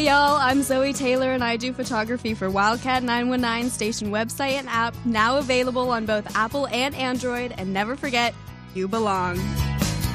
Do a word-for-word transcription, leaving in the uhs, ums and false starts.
y'all. I'm Zoe Taylor, and I do photography for Wildcat nine one nine station website and app, now available on both Apple and Android. And never forget, you belong.